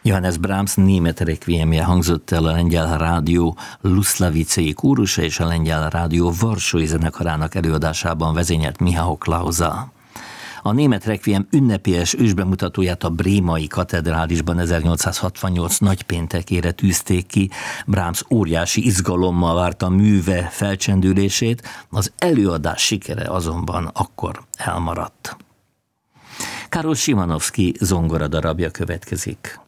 Johannes Brahms német rekviemje hangzott el a Lengyel Rádió Luszlavicei kórusa és a Lengyel Rádió Varsói zenekarának előadásában vezényelt Mihály Klauza. A német rekviem ünnepélyes ősbemutatóját a Brémai katedrálisban 1868 nagypéntekére tűzték ki. Brahms óriási izgalommal várta műve felcsendülését, az előadás sikere azonban akkor elmaradt. Karol Szymanowski zongora darabja következik.